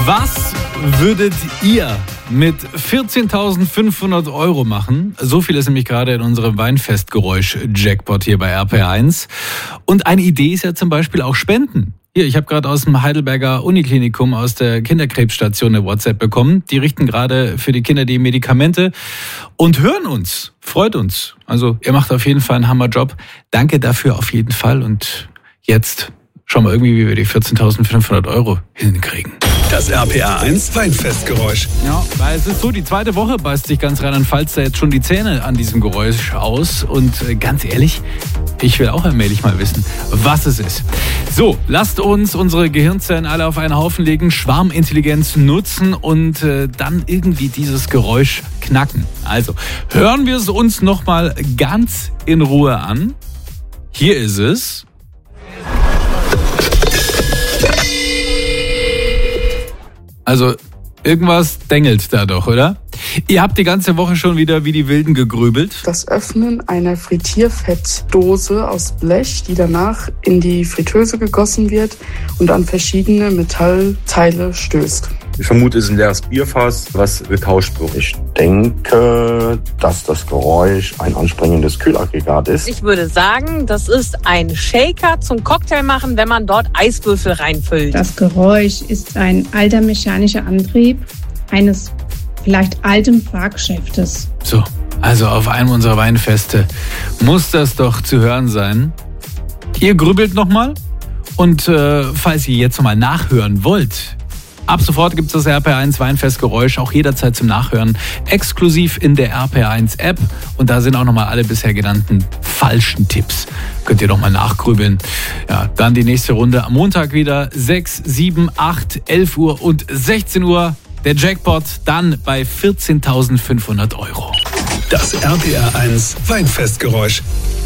Was würdet ihr mit 14.500 € machen? So viel ist nämlich gerade in unserem Weinfestgeräusch-Jackpot hier bei RPR1. Und eine Idee ist ja zum Beispiel auch Spenden. Hier, ich habe gerade aus dem Heidelberger Uniklinikum, aus der Kinderkrebsstation eine WhatsApp bekommen. Die richten gerade für die Kinder die Medikamente und hören uns. Freut uns. Also ihr macht auf jeden Fall einen Hammerjob. Danke dafür auf jeden Fall. Und jetzt schauen wir irgendwie, wie wir die 14.500 € hinkriegen. Das RPR1 Weinfestgeräusch. Ja, weil es ist so, die zweite Woche beißt sich ganz Rheinland-Pfalz da jetzt schon die Zähne an diesem Geräusch aus. Und ganz ehrlich, ich will auch allmählich mal wissen, was es ist. So, lasst uns unsere Gehirnzellen alle auf einen Haufen legen, Schwarmintelligenz nutzen und dann irgendwie dieses Geräusch knacken. Also, hören wir es uns nochmal ganz in Ruhe an. Hier ist es. Also, irgendwas dengelt da doch, oder? Ihr habt die ganze Woche schon wieder wie die Wilden gegrübelt. Das Öffnen einer Frittierfettdose aus Blech, die danach in die Fritteuse gegossen wird und an verschiedene Metallteile stößt. Ich vermute, es ist ein leeres Bierfass, was getauscht wird. Ich denke, dass das Geräusch ein anspringendes Kühlaggregat ist. Ich würde sagen, das ist ein Shaker zum Cocktail machen, wenn man dort Eiswürfel reinfüllt. Das Geräusch ist ein alter mechanischer Antrieb eines vielleicht alten Fahrgeschäftes. So, also auf einem unserer Weinfeste muss das doch zu hören sein. Ihr grübelt nochmal und falls ihr jetzt nochmal nachhören wollt, ab sofort gibt es das RPR1 Weinfestgeräusch auch jederzeit zum Nachhören, exklusiv in der RPR1 App. Und da sind auch nochmal alle bisher genannten falschen Tipps. Könnt ihr nochmal nachgrübeln. Ja, dann die nächste Runde am Montag wieder 6, 7, 8, 11 Uhr und 16 Uhr. Der Jackpot dann bei 14.500 €. Das RPR1 Weinfestgeräusch.